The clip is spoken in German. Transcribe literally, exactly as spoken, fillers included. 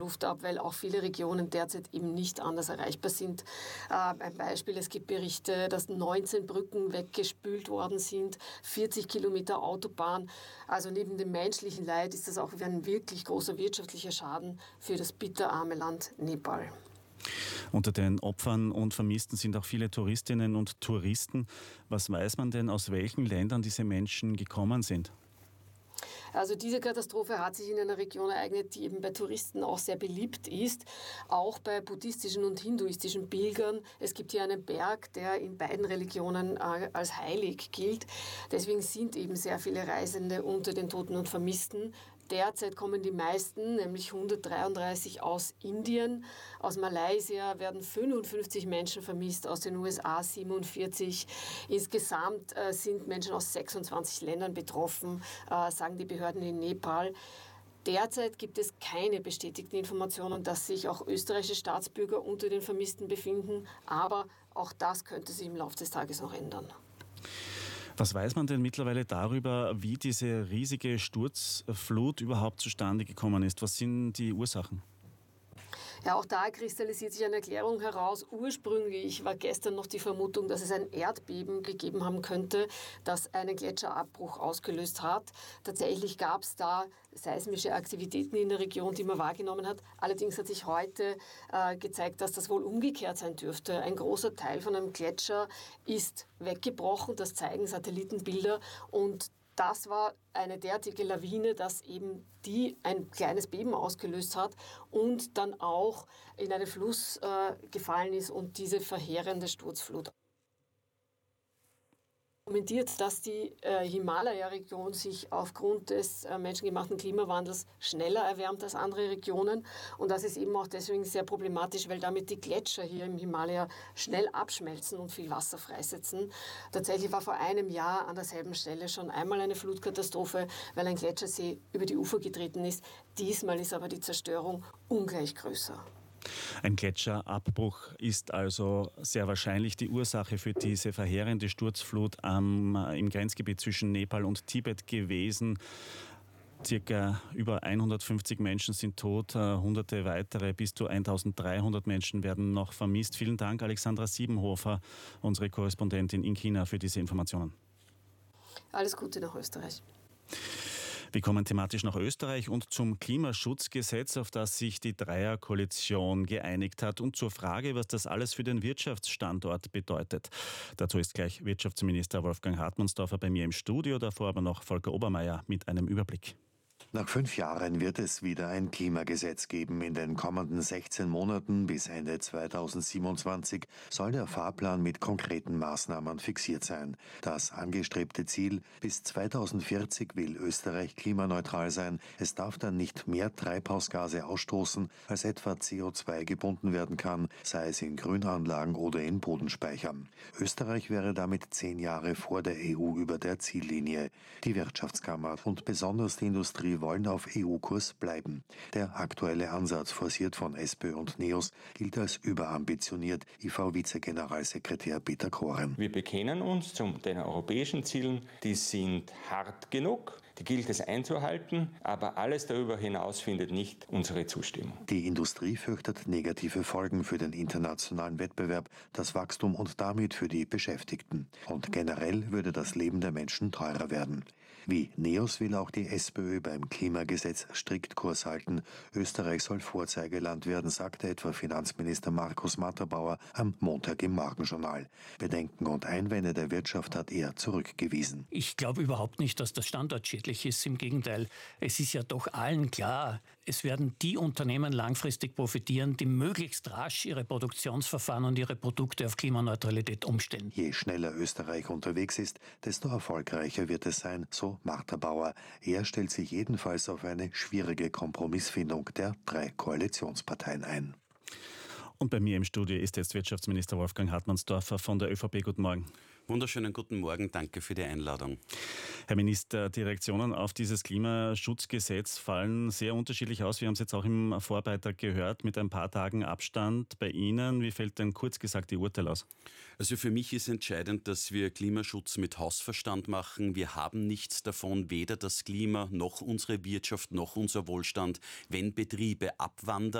Luft ab, weil auch viele Regionen derzeit eben nicht anders erreichbar sind. Äh, ein Beispiel, es gibt Berichte, dass neunzehn Brücken weggespült worden sind, vierzig Kilometer Autobahn. Also neben dem menschlichen Leid ist das auch ein wirklich großer wirtschaftlicher Schaden für das bitterarme Land Nepal. Unter den Opfern und Vermissten sind auch viele Touristinnen und Touristen. Was weiß man denn, aus welchen Ländern diese Menschen gekommen sind? Also diese Katastrophe hat sich in einer Region ereignet, die eben bei Touristen auch sehr beliebt ist, auch bei buddhistischen und hinduistischen Pilgern. Es gibt hier einen Berg, der in beiden Religionen äh, als heilig gilt. Deswegen sind eben sehr viele Reisende unter den Toten und Vermissten. Derzeit kommen die meisten, nämlich hundertdreiunddreißig aus Indien. Aus Malaysia werden fünfundfünfzig Menschen vermisst, aus den U S A siebenundvierzig. Insgesamt äh, sind Menschen aus sechsundzwanzig Ländern betroffen, äh, sagen die Behörden in Nepal. Derzeit gibt es keine bestätigten Informationen, dass sich auch österreichische Staatsbürger unter den Vermissten befinden, aber auch das könnte sich im Laufe des Tages noch ändern. Was weiß man denn mittlerweile darüber, wie diese riesige Sturzflut überhaupt zustande gekommen ist? Was sind die Ursachen? Ja, auch da kristallisiert sich eine Erklärung heraus. Ursprünglich war gestern noch die Vermutung, dass es ein Erdbeben gegeben haben könnte, das einen Gletscherabbruch ausgelöst hat. Tatsächlich gab es da seismische Aktivitäten in der Region, die man wahrgenommen hat. Allerdings hat sich heute äh, gezeigt, dass das wohl umgekehrt sein dürfte. Ein großer Teil von einem Gletscher ist weggebrochen, das zeigen Satellitenbilder, und das war eine derartige Lawine, dass eben die ein kleines Beben ausgelöst hat und dann auch in einen Fluss äh, gefallen ist und diese verheerende Sturzflut kommentiert, dass die äh, Himalaya-Region sich aufgrund des äh, menschengemachten Klimawandels schneller erwärmt als andere Regionen. Und das ist eben auch deswegen sehr problematisch, weil damit die Gletscher hier im Himalaya schnell abschmelzen und viel Wasser freisetzen. Tatsächlich war vor einem Jahr an derselben Stelle schon einmal eine Flutkatastrophe, weil ein Gletschersee über die Ufer getreten ist. Diesmal ist aber die Zerstörung ungleich größer. Ein Gletscherabbruch ist also sehr wahrscheinlich die Ursache für diese verheerende Sturzflut am, im Grenzgebiet zwischen Nepal und Tibet gewesen. Circa über hundertfünfzig Menschen sind tot, hunderte weitere, bis zu eintausenddreihundert Menschen werden noch vermisst. Vielen Dank, Alexandra Siebenhofer, unsere Korrespondentin in China, für diese Informationen. Alles Gute nach Österreich. Wir kommen thematisch nach Österreich und zum Klimaschutzgesetz, auf das sich die Dreierkoalition geeinigt hat, und zur Frage, was das alles für den Wirtschaftsstandort bedeutet. Dazu ist gleich Wirtschaftsminister Wolfgang Hartmannsdorfer bei mir im Studio, davor aber noch Volker Obermeier mit einem Überblick. Nach fünf Jahren wird es wieder ein Klimagesetz geben. In den kommenden sechzehn Monaten bis Ende zweitausendsiebenundzwanzig soll der Fahrplan mit konkreten Maßnahmen fixiert sein. Das angestrebte Ziel: bis zweitausendvierzig will Österreich klimaneutral sein. Es darf dann nicht mehr Treibhausgase ausstoßen, als etwa C O zwei gebunden werden kann, sei es in Grünanlagen oder in Bodenspeichern. Österreich wäre damit zehn Jahre vor der E U über der Ziellinie. Die Wirtschaftskammer und besonders die Industrie wollen auf E U-Kurs bleiben. Der aktuelle Ansatz, forciert von SPÖ und NEOS, gilt als überambitioniert. I V-Vizegeneralsekretär Peter Koren. Wir bekennen uns zu den europäischen Zielen. Die sind hart genug, die gilt es einzuhalten, aber alles darüber hinaus findet nicht unsere Zustimmung. Die Industrie fürchtet negative Folgen für den internationalen Wettbewerb, das Wachstum und damit für die Beschäftigten. Und generell würde das Leben der Menschen teurer werden. Wie NEOS will auch die SPÖ beim Klimagesetz strikt Kurs halten. Österreich soll Vorzeigeland werden, sagte etwa Finanzminister Markus Matterbauer am Montag im Morgenjournal. Bedenken und Einwände der Wirtschaft hat er zurückgewiesen. Ich glaube überhaupt nicht, dass das standortschädlich ist. Im Gegenteil, es ist ja doch allen klar, es werden die Unternehmen langfristig profitieren, die möglichst rasch ihre Produktionsverfahren und ihre Produkte auf Klimaneutralität umstellen. Je schneller Österreich unterwegs ist, desto erfolgreicher wird es sein, so Matterbauer. Er stellt sich jedenfalls auf eine schwierige Kompromissfindung der drei Koalitionsparteien ein. Und bei mir im Studio ist jetzt Wirtschaftsminister Wolfgang Hartmannsdorfer von der ÖVP. Guten Morgen. Wunderschönen guten Morgen, danke für die Einladung. Herr Minister, die Reaktionen auf dieses Klimaschutzgesetz fallen sehr unterschiedlich aus. Wir haben es jetzt auch im Vorbeitrag gehört, mit ein paar Tagen Abstand bei Ihnen. Wie fällt denn kurz gesagt Ihr Urteil aus? Also für mich ist entscheidend, dass wir Klimaschutz mit Hausverstand machen. Wir haben nichts davon, weder das Klima noch unsere Wirtschaft noch unser Wohlstand, wenn Betriebe abwandern.